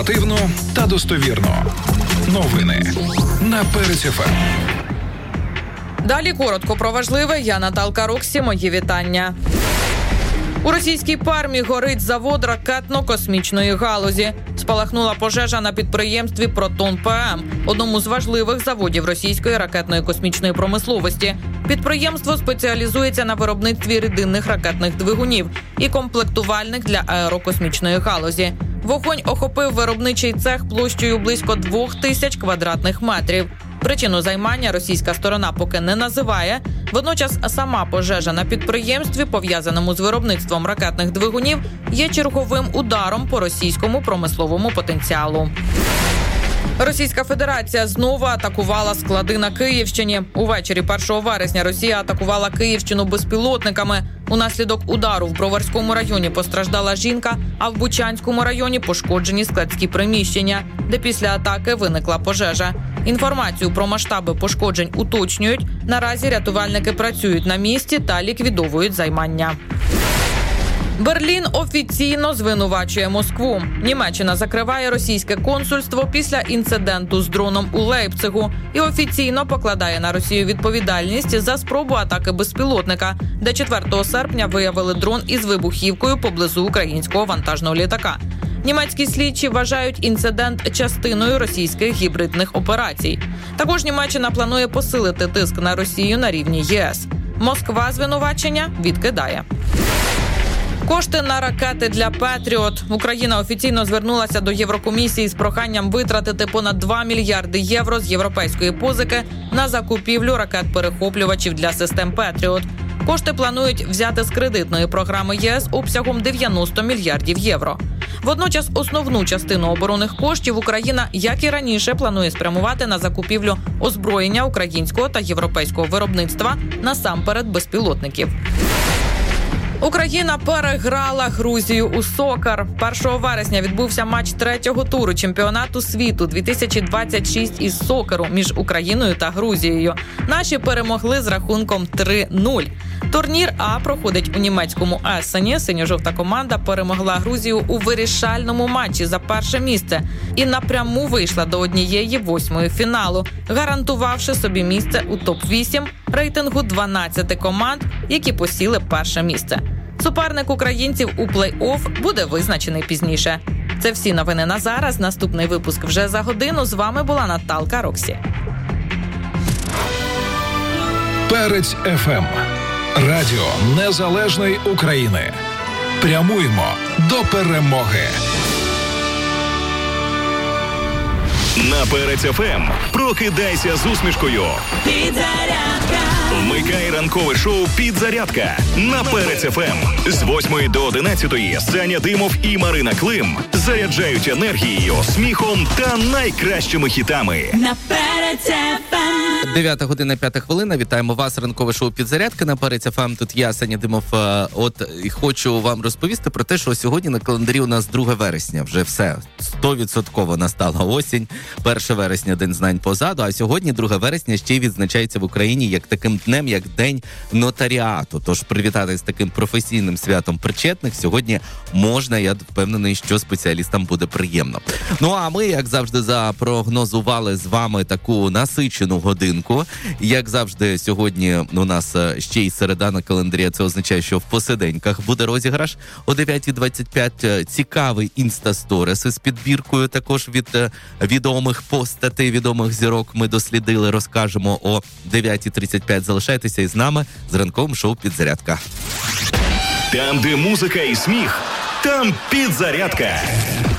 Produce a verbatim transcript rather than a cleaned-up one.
Оперативно та достовірно. Новини на Перець еф ем. Далі коротко про важливе. Я Наталка Роксі. Мої вітання. У російській Пармі горить завод ракетно-космічної галузі. Спалахнула пожежа на підприємстві «Протон-ПМ», одному з важливих заводів російської ракетної космічної промисловості. Підприємство спеціалізується на виробництві рідинних ракетних двигунів і комплектувальних для аерокосмічної галузі. Вогонь охопив виробничий цех площею близько двох тисяч квадратних метрів. Причину займання російська сторона поки не називає. Водночас сама пожежа на підприємстві, пов'язаному з виробництвом ракетних двигунів, є черговим ударом по російському промисловому потенціалу. Російська Федерація знову атакувала склади на Київщині. Увечері першого вересня Росія атакувала Київщину безпілотниками. Унаслідок удару в Броварському районі постраждала жінка, а в Бучанському районі пошкоджені складські приміщення, де після атаки виникла пожежа. Інформацію про масштаби пошкоджень уточнюють. Наразі рятувальники працюють на місці та ліквідовують займання. Берлін офіційно звинувачує Москву. Німеччина закриває російське консульство після інциденту з дроном у Лейпцигу і офіційно покладає на Росію відповідальність за спробу атаки безпілотника, де четвертого серпня виявили дрон із вибухівкою поблизу українського вантажного літака. Німецькі слідчі вважають інцидент частиною російських гібридних операцій. Також Німеччина планує посилити тиск на Росію на рівні ЄС. Москва звинувачення відкидає. Кошти на ракети для «Петріот». Україна офіційно звернулася до Єврокомісії з проханням витратити понад два мільярди євро з європейської позики на закупівлю ракет-перехоплювачів для систем «Петріот». Кошти планують взяти з кредитної програми ЄС обсягом дев'яносто мільярдів євро. Водночас основну частину оборонних коштів Україна, як і раніше, планує спрямувати на закупівлю озброєння українського та європейського виробництва, насамперед безпілотників. Україна переграла Грузію у сокер. першого вересня відбувся матч третього туру чемпіонату світу дві тисячі двадцять шість із сокеру між Україною та Грузією. Наші перемогли з рахунком три нуль. Турнір А проходить у німецькому Ессені. Синьо-жовта команда перемогла Грузію у вирішальному матчі за перше місце і напряму вийшла до однієї восьмої фіналу, гарантувавши собі місце у топ вісім рейтингу дванадцяти команд, які посіли перше місце. Суперник українців у плей-офф буде визначений пізніше. Це всі новини на зараз. Наступний випуск вже за годину. З вами була Наталка Роксі. Перець еф ем. Радіо Незалежної України. Прямуємо до перемоги. На Перець еф ем прокидайся з усмішкою. Підзарядка. Вмикай ранкове шоу «Підзарядка» на Перець еф ем. З восьмої до одинадцятої Саня Димов і Марина Клим заряджають енергією, сміхом та найкращими хітами. На Перець еф ем. дев'ята година, п'ята хвилина. Вітаємо вас. Ранкове шоу «Підзарядка» на Перець еф ем. Тут я, Саня Димов. От і хочу вам розповісти про те, що сьогодні на календарі у нас друге вересня. Вже все. сто відсотків настала осінь. перше вересня День знань позаду, а сьогодні друге вересня ще й відзначається в Україні як таким днем, як День нотаріату. Тож привітати з таким професійним святом причетних сьогодні можна, я впевнений, що спеціалістам буде приємно. Ну а ми, як завжди, запрогнозували з вами таку насичену годинку. Як завжди, сьогодні у нас ще й середа на календарі, це означає, що в посиденьках буде розіграш о дев'ята двадцять п'ять. Цікавий інстасторис із підбіркою також від відомих постатей, відомих зірок ми дослідили, розкажемо о дев'ята тридцять п'ять. Залишайтеся із нами з ранковим шоу «Підзарядка». Там, де музика і сміх, там підзарядка.